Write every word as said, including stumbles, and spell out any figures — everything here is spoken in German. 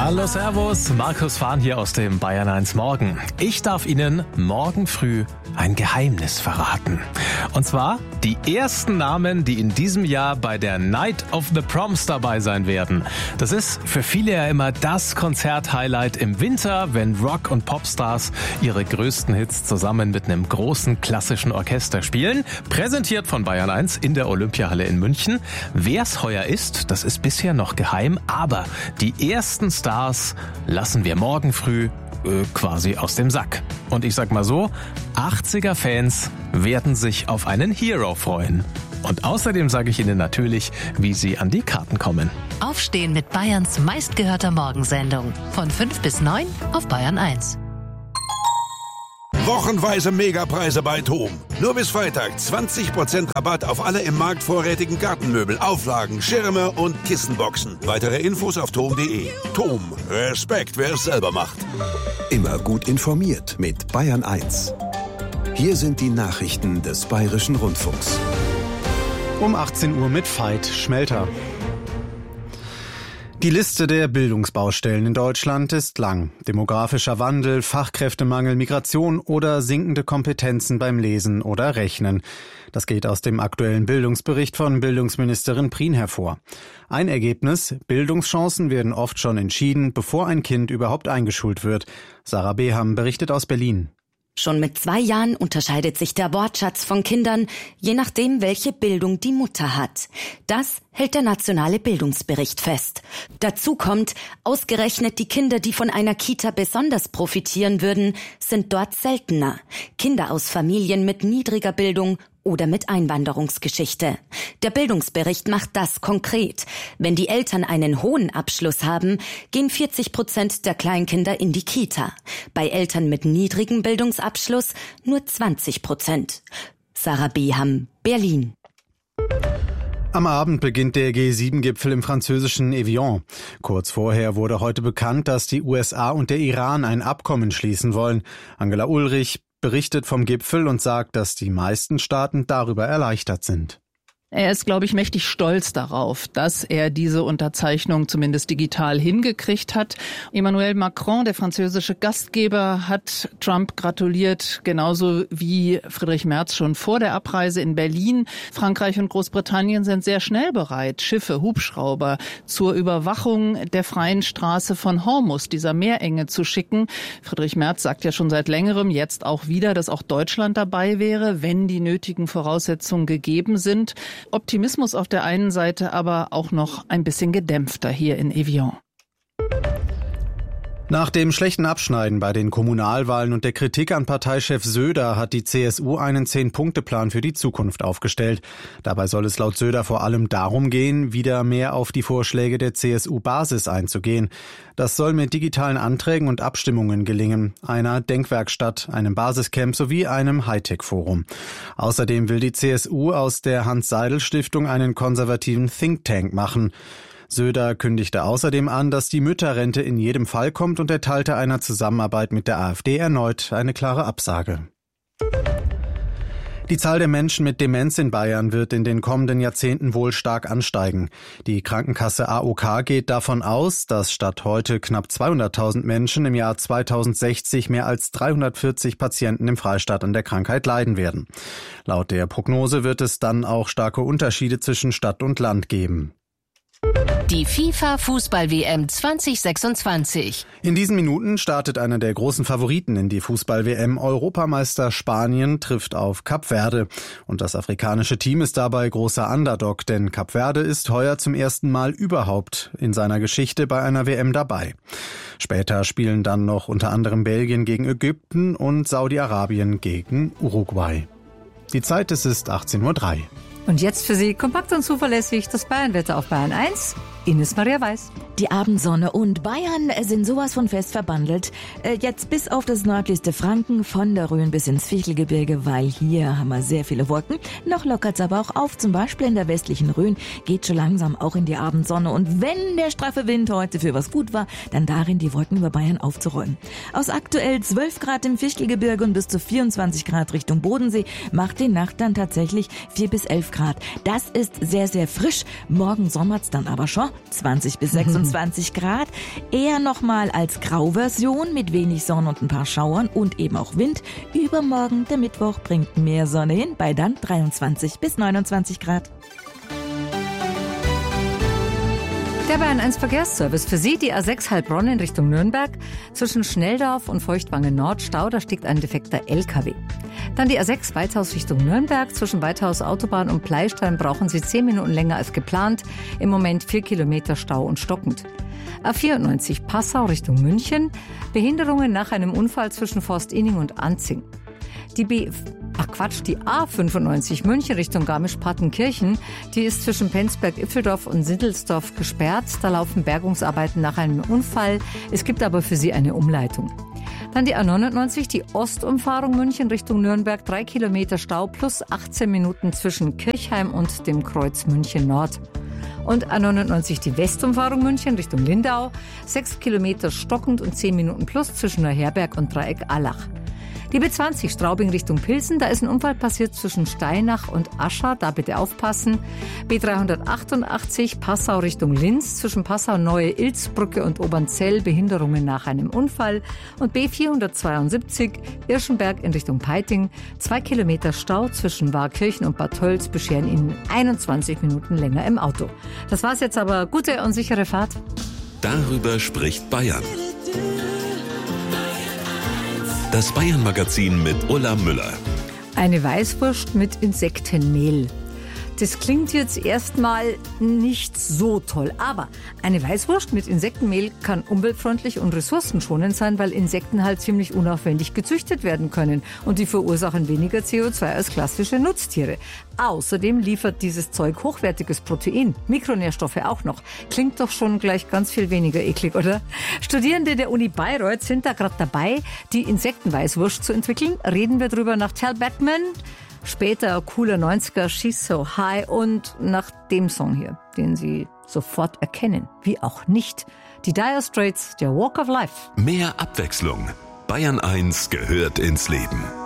Hallo, servus, Markus Fahn hier aus dem Bayern eins Morgen. Ich darf Ihnen morgen früh ein Geheimnis verraten. Und zwar die ersten Namen, die in diesem Jahr bei der Night of the Proms dabei sein werden. Das ist für viele ja immer das Konzert-Highlight im Winter, wenn Rock- und Popstars ihre größten Hits zusammen mit einem großen klassischen Orchester spielen. Präsentiert von Bayern eins in der Olympiahalle in München. Wer's heuer ist, das ist bisher noch geheim, aber die ersten Stars lassen wir morgen früh äh, quasi aus dem Sack. Und ich sag mal so, achtziger-Fans werden sich auf einen Hero freuen. Und außerdem sage ich Ihnen natürlich, wie Sie an die Karten kommen. Aufstehen mit Bayerns meistgehörter Morgensendung. Von fünf bis neun auf Bayern eins. Wochenweise Megapreise bei TOM. Nur bis Freitag zwanzig Prozent Rabatt auf alle im Markt vorrätigen Gartenmöbel, Auflagen, Schirme und Kissenboxen. Weitere Infos auf tom punkt de. TOM. Respekt, wer es selber macht. Immer gut informiert mit Bayern eins. Hier sind die Nachrichten des Bayerischen Rundfunks. Um achtzehn Uhr mit Veit Schmelter. Die Liste der Bildungsbaustellen in Deutschland ist lang. Demografischer Wandel, Fachkräftemangel, Migration oder sinkende Kompetenzen beim Lesen oder Rechnen. Das geht aus dem aktuellen Bildungsbericht von Bildungsministerin Prien hervor. Ein Ergebnis: Bildungschancen werden oft schon entschieden, bevor ein Kind überhaupt eingeschult wird. Sarah Beham berichtet aus Berlin. Schon mit zwei Jahren unterscheidet sich der Wortschatz von Kindern, je nachdem, welche Bildung die Mutter hat. Das hält der nationale Bildungsbericht fest. Dazu kommt, ausgerechnet die Kinder, die von einer Kita besonders profitieren würden, sind dort seltener. Kinder aus Familien mit niedriger Bildung oder mit Einwanderungsgeschichte. Der Bildungsbericht macht das konkret. Wenn die Eltern einen hohen Abschluss haben, gehen vierzig Prozent der Kleinkinder in die Kita. Bei Eltern mit niedrigem Bildungsabschluss nur zwanzig Prozent. Sarah Beham, Berlin. Am Abend beginnt der G sieben Gipfel im französischen Evian. Kurz vorher wurde heute bekannt, dass die U S A und der Iran ein Abkommen schließen wollen. Angela Ulrich berichtet vom Gipfel und sagt, dass die meisten Staaten darüber erleichtert sind. Er ist, glaube ich, mächtig stolz darauf, dass er diese Unterzeichnung zumindest digital hingekriegt hat. Emmanuel Macron, der französische Gastgeber, hat Trump gratuliert, genauso wie Friedrich Merz schon vor der Abreise in Berlin. Frankreich und Großbritannien sind sehr schnell bereit, Schiffe, Hubschrauber zur Überwachung der freien Straße von Hormuz, dieser Meerenge, zu schicken. Friedrich Merz sagt ja schon seit längerem, jetzt auch wieder, dass auch Deutschland dabei wäre, wenn die nötigen Voraussetzungen gegeben sind. Optimismus auf der einen Seite, aber auch noch ein bisschen gedämpfter hier in Evian. Nach dem schlechten Abschneiden bei den Kommunalwahlen und der Kritik an Parteichef Söder hat die C S U einen Zehn-Punkte-Plan für die Zukunft aufgestellt. Dabei soll es laut Söder vor allem darum gehen, wieder mehr auf die Vorschläge der C S U-Basis einzugehen. Das soll mit digitalen Anträgen und Abstimmungen gelingen, einer Denkwerkstatt, einem Basiscamp sowie einem Hightech-Forum. Außerdem will die C S U aus der Hans-Seidel-Stiftung einen konservativen Think Tank machen. Söder kündigte außerdem an, dass die Mütterrente in jedem Fall kommt und erteilte einer Zusammenarbeit mit der AfD erneut eine klare Absage. Die Zahl der Menschen mit Demenz in Bayern wird in den kommenden Jahrzehnten wohl stark ansteigen. Die Krankenkasse A O K geht davon aus, dass statt heute knapp zweihunderttausend Menschen im Jahr zweitausendsechzig mehr als dreihundertvierzig Patienten im Freistaat an der Krankheit leiden werden. Laut der Prognose wird es dann auch starke Unterschiede zwischen Stadt und Land geben. Die FIFA-Fußball-W M zwanzig sechsundzwanzig. In diesen Minuten startet einer der großen Favoriten in die Fußball-W M. Europameister Spanien trifft auf Kap Verde. Und das afrikanische Team ist dabei großer Underdog, denn Kap Verde ist heuer zum ersten Mal überhaupt in seiner Geschichte bei einer W M dabei. Später spielen dann noch unter anderem Belgien gegen Ägypten und Saudi-Arabien gegen Uruguay. Die Zeit, es ist achtzehn Uhr drei. Und jetzt für Sie kompakt und zuverlässig das Bayernwetter auf Bayern eins. Ines Maria Weiß. Die Abendsonne und Bayern sind sowas von fest verbandelt. Jetzt bis auf das nördlichste Franken, von der Rhön bis ins Fichtelgebirge, weil hier haben wir sehr viele Wolken. Noch lockert es aber auch auf, zum Beispiel in der westlichen Rhön geht schon langsam auch in die Abendsonne. Und wenn der straffe Wind heute für was gut war, dann darin die Wolken über Bayern aufzuräumen. Aus aktuell zwölf Grad im Fichtelgebirge und bis zu vierundzwanzig Grad Richtung Bodensee macht die Nacht dann tatsächlich vier bis elf Grad. Das ist sehr, sehr frisch. Morgen sommert's dann aber schon. zwanzig bis sechsundzwanzig Grad. Eher nochmal als Grauversion mit wenig Sonne und ein paar Schauern und eben auch Wind. Übermorgen, der Mittwoch, bringt mehr Sonne hin, bei dann dreiundzwanzig bis neunundzwanzig Grad. Der Bayern eins Verkehrsservice. Für Sie die A sechs Heilbronn in Richtung Nürnberg. Zwischen Schnelldorf und Feuchtwangen Nord Stau, da steckt ein defekter L K W. Dann die A sechs Weithaus Richtung Nürnberg. Zwischen Weithaus Autobahn und Pleistein brauchen Sie zehn Minuten länger als geplant. Im Moment vier Kilometer Stau und stockend. A vierundneunzig Passau Richtung München. Behinderungen nach einem Unfall zwischen Forstinning und Anzing. Die B... Ach Quatsch, die A fünfundneunzig München Richtung Garmisch-Partenkirchen, die ist zwischen Penzberg-Ipfeldorf und Siddelsdorf gesperrt. Da laufen Bergungsarbeiten nach einem Unfall. Es gibt aber für sie eine Umleitung. Dann die A neunundneunzig, die Ostumfahrung München Richtung Nürnberg. Drei Kilometer Stau plus achtzehn Minuten zwischen Kirchheim und dem Kreuz München Nord. Und A neunundneunzig die Westumfahrung München Richtung Lindau. Sechs Kilometer stockend und zehn Minuten plus zwischen Neuherberg und Dreieck Allach. Die B zwanzig Straubing Richtung Pilsen, da ist ein Unfall passiert zwischen Steinach und Ascha, da bitte aufpassen. B dreihundertachtundachtzig Passau Richtung Linz, zwischen Passau Neue Ilzbrücke und Obernzell, Behinderungen nach einem Unfall. Und B vierhundertzweiundsiebzig Irschenberg in Richtung Peiting, zwei Kilometer Stau zwischen Waakirchen und Bad Tölz bescheren Ihnen einundzwanzig Minuten länger im Auto. Das war's jetzt aber, gute und sichere Fahrt. Darüber spricht Bayern. Das Bayern-Magazin mit Ulla Müller. Eine Weißwurst mit Insektenmehl. Das klingt jetzt erstmal nicht so toll, aber eine Weißwurst mit Insektenmehl kann umweltfreundlich und ressourcenschonend sein, weil Insekten halt ziemlich unaufwendig gezüchtet werden können und die verursachen weniger C O zwei als klassische Nutztiere. Außerdem liefert dieses Zeug hochwertiges Protein, Mikronährstoffe auch noch. Klingt doch schon gleich ganz viel weniger eklig, oder? Studierende der Uni Bayreuth sind da gerade dabei, die Insektenweißwurst zu entwickeln. Reden wir drüber nach Tal Bachman. Später cooler neunziger, She's So High und nach dem Song hier, den Sie sofort erkennen, wie auch nicht. Die Dire Straits, der Walk of Life. Mehr Abwechslung. Bayern eins gehört ins Leben.